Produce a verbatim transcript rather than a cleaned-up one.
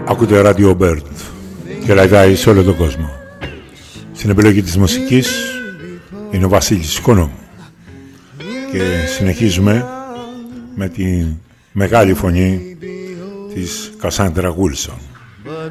Ακούτε Radio Bird και ραϊδάει σε όλο τον κόσμο. Στην επιλογή της μουσικής είναι ο Βασίλης Οικονόμου. Και συνεχίζουμε με τη μεγάλη φωνή της Κασάντρα Γούλσον.